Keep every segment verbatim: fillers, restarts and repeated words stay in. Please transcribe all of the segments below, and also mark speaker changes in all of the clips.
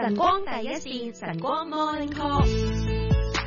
Speaker 1: 晨光第一線，晨光 Morning Call。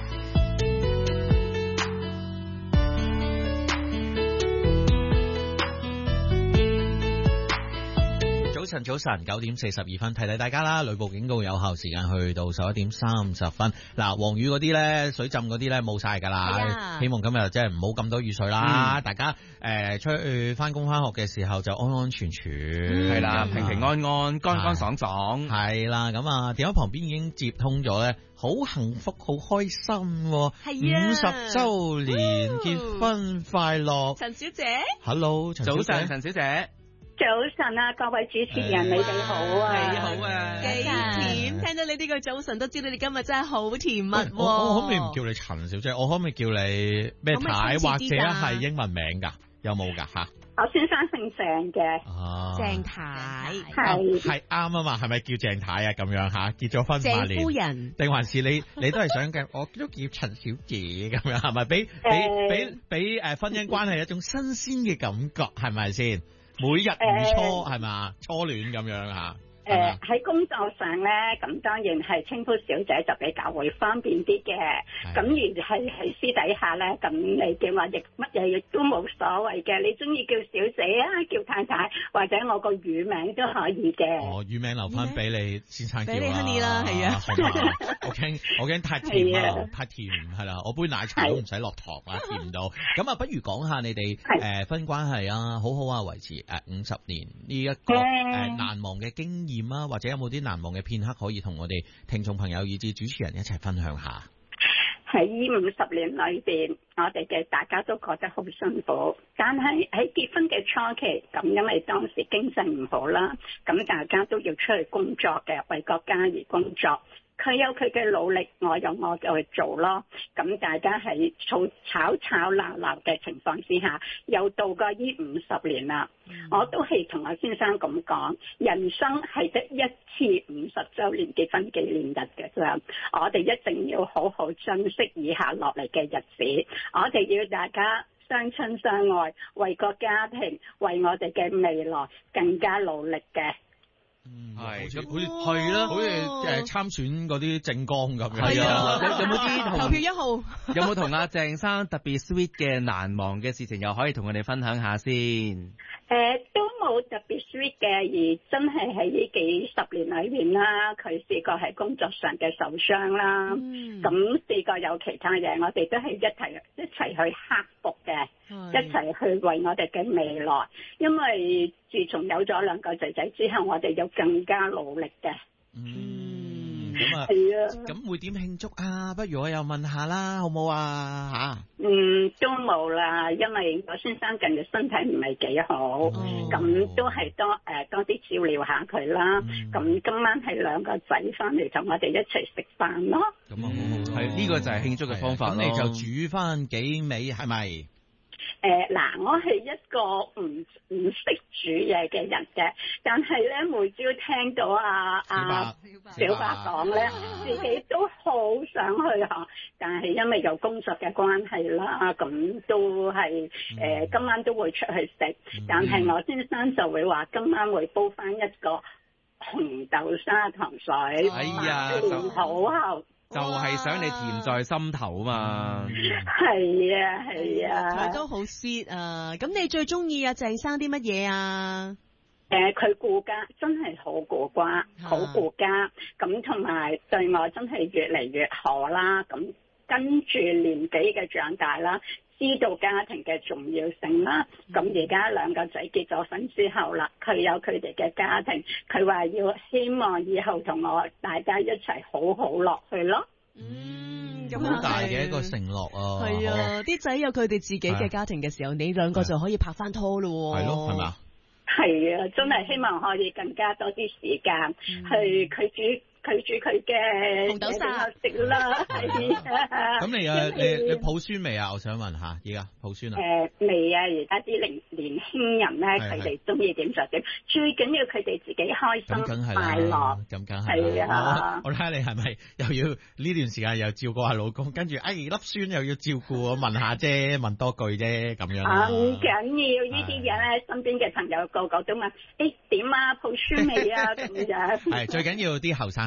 Speaker 2: 早晨，早晨，九點四十二分，提提大家啦。雷暴警告有效時間去到十一點三十分。嗱，黃雨嗰啲咧，水浸嗰啲咧冇晒噶啦。希望今日即係唔好咁多雨水啦。嗯、大家誒、呃、出去翻工翻學嘅時候就安安全全，係啦、嗯，平平安安，乾乾爽爽。係啦，咁啊，電話旁邊已經接通咗咧，好幸福，好開心。係啊，五十周年結婚快樂，
Speaker 1: 陳小姐。
Speaker 2: Hello， 陳小姐。
Speaker 3: 早晨，陳小姐。
Speaker 4: 早晨啊，各位主持人，你哋好啊！
Speaker 3: 你好啊，
Speaker 1: 幾甜！聽到你呢個早晨，都知道你今日真係好甜蜜。
Speaker 2: 我我可唔可以唔叫你陳小姐？我可唔可以叫你咩太，或者係英文名噶？有冇噶吓？
Speaker 4: 我先生姓鄭嘅，
Speaker 1: 鄭太
Speaker 4: 係
Speaker 2: 係啱啊嘛？係咪叫鄭太啊？咁樣吓，結咗婚八年，
Speaker 1: 鄭夫人，
Speaker 2: 定還是你你都係想嘅？我都叫陳小姐咁樣，係咪？俾俾俾俾誒婚姻關係一種新鮮嘅感覺，係咪先？每日如初係嘛、呃，初戀咁樣吓。誒、
Speaker 4: 呃，喺工作上咧，咁當然係稱呼小姐就比較會方便啲嘅。咁而係喺私底下咧，咁你叫我亦乜嘢亦都冇所謂嘅。你中意叫小姐啊，叫太太，或者我個乳名都可以嘅。
Speaker 2: 哦，乳名留翻俾你先生叫啦。俾你
Speaker 1: Honey 啦，係啊。
Speaker 2: 我驚我驚太甜啦，太甜係啦，我杯奶茶都唔使落糖啊，甜唔到。咁啊，不如講下你哋誒婚姻關係啊，好好啊，維持誒五十年呢一個誒、呃、難忘嘅經驗。或者有冇啲難忘嘅片刻可以同我哋聽眾朋友以至主持人一齊分享下？
Speaker 4: 喺五十年裏邊，我哋嘅大家都覺得好辛苦，但係喺結婚嘅初期，咁因為當時經濟唔好啦，咁大家都要出去工作嘅，為國家而工作。佢有佢嘅努力，我有我嘅去做咯。咁大家喺吵吵吵鬧鬧嘅情況之下，又度過呢五十年啦。嗯、我都係同我先生咁講，人生係得一次五十週年結婚紀念日嘅啫。我哋一定要好好珍惜以下落嚟嘅日子。我哋要大家相親相愛，為個家庭，為我哋嘅未來更加努力嘅。
Speaker 2: 嗯，係，好似好似係啦，好似誒參選嗰啲政綱咁樣。
Speaker 3: 係啊，有有冇啲
Speaker 1: 投票一號？
Speaker 3: 有冇同阿鄭生特別 sweet 嘅難忘嘅事情，又可以同我哋分享下先？
Speaker 4: 誒、呃，都冇特別 sweet 嘅，而真係喺呢幾十年裏面啦，佢試過喺工作上嘅受傷啦，咁試過有其他嘢，我哋都係一齊一齊去克服嘅，一齊去為我哋嘅未來。因為自從有咗兩個仔仔之後，我哋有更加努力嘅。
Speaker 2: 嗯，咁啊，
Speaker 4: 係啊，
Speaker 2: 咁會點慶祝啊？不如我又問下啦，好冇啊？吓，
Speaker 4: 嗯，都冇啦，因為我先生近日身體唔係幾好，咁、哦、都係多誒、呃、多啲照料下佢啦。咁、嗯、今晚係兩個仔翻嚟同我哋一齊食飯咯。
Speaker 2: 咁啊，好好，係呢、這個就係慶祝嘅方法。咁你就煮翻幾味係咪？
Speaker 4: 誒，嗱，我係一個唔唔識煮嘢嘅人嘅，但係咧每朝聽到阿阿小白講咧，自己都好想去學，但係因為有工作嘅關係啦，咁都係誒、呃、今晚都會出去食，但係我先生就會話今晚會煲翻一個紅豆砂糖水，
Speaker 3: 哎呀，
Speaker 4: 好厚。
Speaker 3: 就係、是、想你甜在心頭啊嘛，
Speaker 4: 係啊係啊，
Speaker 1: 都好 sweet 啊！咁你最中意阿鄭生啲乜嘢啊？
Speaker 4: 誒、呃，佢顧家真係好顧家，好顧家，咁同埋對我真係越嚟越好啦。咁跟住年紀嘅長大啦，知道家庭嘅重要性啦。咁而家兩個仔結咗婚之後啦，佢有佢哋嘅家庭，佢話要希望以後同我大家一齊好好落去咯。
Speaker 1: 嗯，咁
Speaker 2: 好大嘅一個承諾啊！
Speaker 1: 係啊，啲仔有佢哋自己嘅家庭嘅時候，你兩個就可以拍翻拖咯。
Speaker 2: 係咯，係咪啊？
Speaker 4: 係啊，真係希望可以更加多啲時間、嗯、去佢煮。佢煮佢嘅
Speaker 1: 紅豆沙
Speaker 4: 食啦，係啊！
Speaker 2: 咁你啊，你你抱孫未啊？我想問下，而家抱孫啊？
Speaker 4: 誒未啊！而家啲年年輕人咧，佢哋中意點就點，最緊要佢哋自己開心快樂。
Speaker 2: 咁梗係
Speaker 4: 係啊！
Speaker 2: 我睇下你係咪又要呢段時間又照顧下老公，跟住哎粒孫又要照顧我，問下啫，問多句啫，咁樣。
Speaker 4: 啊唔緊要，呢啲嘢咧，身邊嘅朋友個個都問：誒點啊？抱孫未啊？咁樣。
Speaker 2: 係最緊要啲後生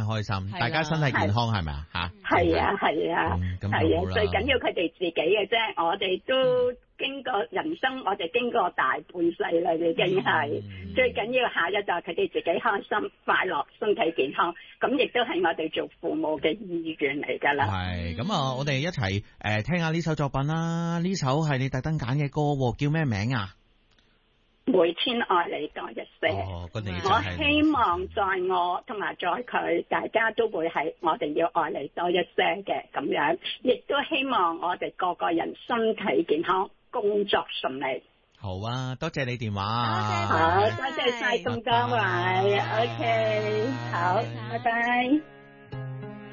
Speaker 2: 開心，大家身體健康係咪啊？吓，
Speaker 4: 係啊係啊，
Speaker 2: 咁
Speaker 4: 係啊，最緊要佢哋自己嘅啫，我哋都經過人生，我哋經過大半世啦，已經係最緊要下一就係佢哋自己開心、快樂、身體健康，咁亦都係我哋做父母嘅意願嚟㗎啦。
Speaker 2: 係咁啊，我哋一齊誒聽下呢首作品啦，呢首係你特登揀嘅歌，叫咩名啊？
Speaker 4: 每天愛你多一些。
Speaker 2: 哦，個你
Speaker 4: 我希望在我同埋在佢，大家都會係我哋要愛你多一些嘅咁樣，亦都希望我哋個個人身體健康，工作順利。
Speaker 2: 好啊，多謝你電話。
Speaker 4: 好，多謝晒咁多位。OK，好，拜拜。